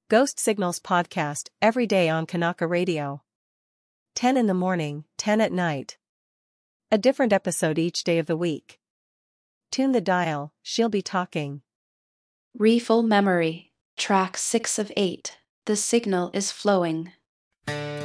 Ghost Signals podcast every day on Kanaka Radio. 10 in the morning, 10 at night. A different episode each day of the week. Tune the dial, she'll be talking. Refill memory. Track 6 of 8. The signal is flowing.